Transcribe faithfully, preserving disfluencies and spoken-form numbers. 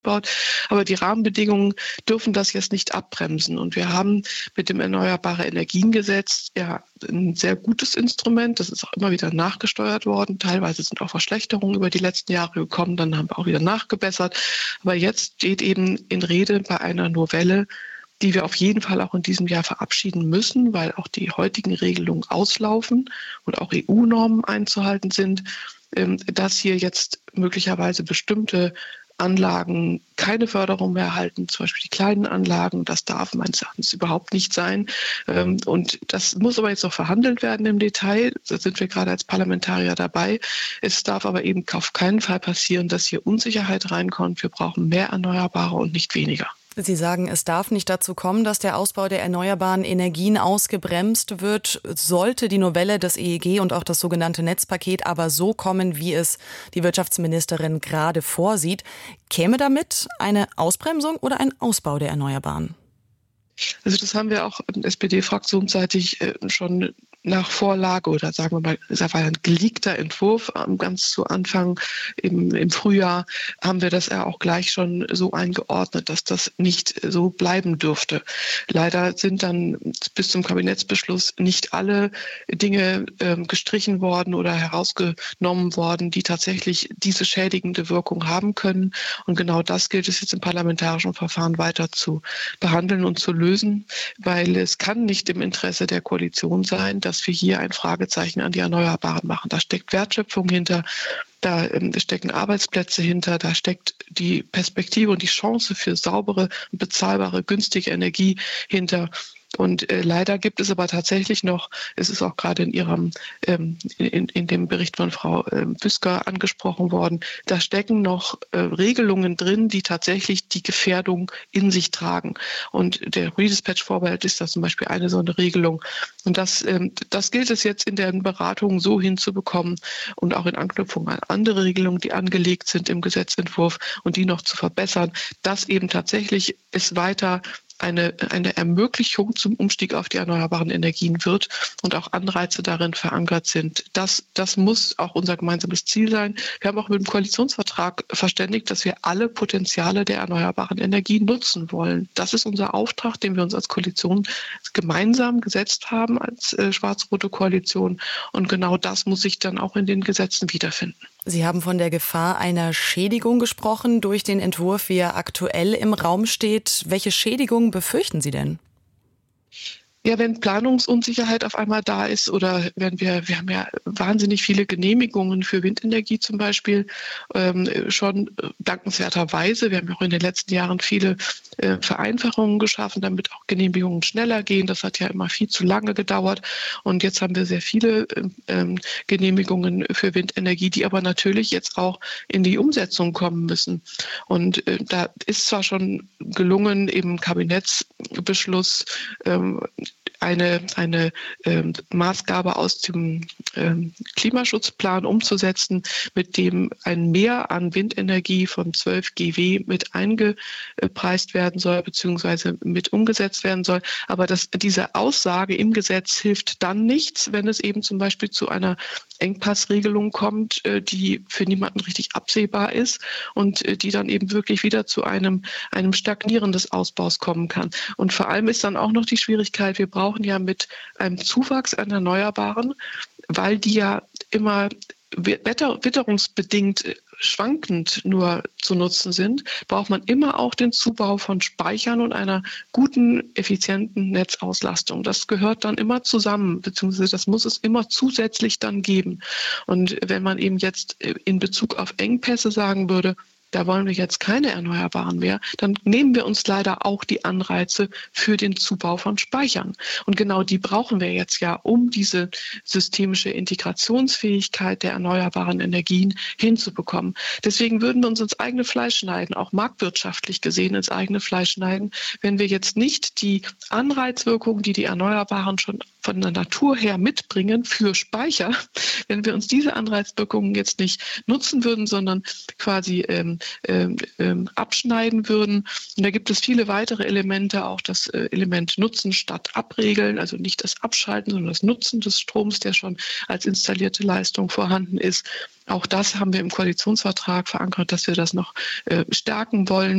baut. Aber die Rahmenbedingungen dürfen das jetzt nicht abbremsen. Und wir haben mit dem Erneuerbare Energien-Gesetz ja ein sehr gutes Instrument. Das ist auch immer wieder nachgesteuert worden. Teilweise sind auch Verschlechterungen über die letzten Jahre gekommen. Dann haben wir auch wieder nachgebessert. Aber jetzt steht eben in Rede bei einer Novelle, die wir auf jeden Fall auch in diesem Jahr verabschieden müssen, weil auch die heutigen Regelungen auslaufen und auch E U-Normen einzuhalten sind, dass hier jetzt möglicherweise bestimmte Anlagen keine Förderung mehr erhalten, zum Beispiel die kleinen Anlagen. Das darf meines Erachtens überhaupt nicht sein. Und das muss aber jetzt noch verhandelt werden im Detail. Da sind wir gerade als Parlamentarier dabei. Es darf aber eben auf keinen Fall passieren, dass hier Unsicherheit reinkommt. Wir brauchen mehr Erneuerbare und nicht weniger. Sie sagen, es darf nicht dazu kommen, dass der Ausbau der erneuerbaren Energien ausgebremst wird. Sollte die Novelle des E E G und auch das sogenannte Netzpaket aber so kommen, wie es die Wirtschaftsministerin gerade vorsieht, käme damit eine Ausbremsung oder ein Ausbau der Erneuerbaren? Also das haben wir auch S P D-fraktionsseitig schon nach Vorlage oder sagen wir mal, es war ein geleakter Entwurf ganz zu Anfang im, im Frühjahr, haben wir das ja auch gleich schon so eingeordnet, dass das nicht so bleiben dürfte. Leider sind dann bis zum Kabinettsbeschluss nicht alle Dinge äh, gestrichen worden oder herausgenommen worden, die tatsächlich diese schädigende Wirkung haben können. Und genau das gilt es jetzt im parlamentarischen Verfahren weiter zu behandeln und zu lösen, weil es kann nicht im Interesse der Koalition sein, dass wir hier ein Fragezeichen an die Erneuerbaren machen. Da steckt Wertschöpfung hinter, da ähm, stecken Arbeitsplätze hinter, da steckt die Perspektive und die Chance für saubere, bezahlbare, günstige Energie hinter. Und äh, leider gibt es aber tatsächlich noch, es ist auch gerade in ihrem, ähm, in, in dem Bericht von Frau äh, Büsker angesprochen worden, da stecken noch äh, Regelungen drin, die tatsächlich die Gefährdung in sich tragen. Und der Redispatch-Vorbehalt ist da zum Beispiel eine so eine Regelung. Und das, ähm, das gilt es jetzt in den Beratungen so hinzubekommen und auch in Anknüpfung an andere Regelungen, die angelegt sind im Gesetzentwurf und die noch zu verbessern, dass eben tatsächlich es weiter Eine, eine Ermöglichung zum Umstieg auf die erneuerbaren Energien wird und auch Anreize darin verankert sind. Das, das muss auch unser gemeinsames Ziel sein. Wir haben auch mit dem Koalitionsvertrag verständigt, dass wir alle Potenziale der erneuerbaren Energien nutzen wollen. Das ist unser Auftrag, den wir uns als Koalition gemeinsam gesetzt haben, als äh, schwarz-rote Koalition. Und genau das muss sich dann auch in den Gesetzen wiederfinden. Sie haben von der Gefahr einer Schädigung gesprochen durch den Entwurf, wie er aktuell im Raum steht. Welche Schädigung befürchten Sie denn? Ja, wenn Planungsunsicherheit auf einmal da ist oder wenn wir, wir haben ja wahnsinnig viele Genehmigungen für Windenergie zum Beispiel, ähm, schon dankenswerterweise. Wir haben ja auch in den letzten Jahren viele äh, Vereinfachungen geschaffen, damit auch Genehmigungen schneller gehen. Das hat ja immer viel zu lange gedauert. Und jetzt haben wir sehr viele ähm, Genehmigungen für Windenergie, die aber natürlich jetzt auch in die Umsetzung kommen müssen. Und äh, da ist zwar schon gelungen, im Kabinettsbeschluss ähm, eine, eine ähm, Maßgabe aus dem ähm, Klimaschutzplan umzusetzen, mit dem ein Mehr an Windenergie von zwölf Gigawatt mit eingepreist werden soll, beziehungsweise mit umgesetzt werden soll. Aber das, diese Aussage im Gesetz hilft dann nichts, wenn es eben zum Beispiel zu einer Engpassregelung kommt, äh, die für niemanden richtig absehbar ist und äh, die dann eben wirklich wieder zu einem, einem Stagnieren des Ausbaus kommen kann. Und vor allem ist dann auch noch die Schwierigkeit, wir brauchen ja mit einem Zuwachs an Erneuerbaren, weil die ja immer wetter, witterungsbedingt schwankend nur zu nutzen sind, braucht man immer auch den Zubau von Speichern und einer guten, effizienten Netzauslastung. Das gehört dann immer zusammen, beziehungsweise das muss es immer zusätzlich dann geben. Und wenn man eben jetzt in Bezug auf Engpässe sagen würde, da wollen wir jetzt keine Erneuerbaren mehr, dann nehmen wir uns leider auch die Anreize für den Zubau von Speichern. Und genau die brauchen wir jetzt ja, um diese systemische Integrationsfähigkeit der erneuerbaren Energien hinzubekommen. Deswegen würden wir uns ins eigene Fleisch schneiden, auch marktwirtschaftlich gesehen ins eigene Fleisch schneiden, wenn wir jetzt nicht die Anreizwirkung, die die Erneuerbaren schon von der Natur her mitbringen für Speicher, wenn wir uns diese Anreizwirkungen jetzt nicht nutzen würden, sondern quasi ähm, ähm, ähm, abschneiden würden. Und da gibt es viele weitere Elemente, auch das äh, Element Nutzen statt Abregeln, also nicht das Abschalten, sondern das Nutzen des Stroms, der schon als installierte Leistung vorhanden ist. Auch das haben wir im Koalitionsvertrag verankert, dass wir das noch äh, stärken wollen.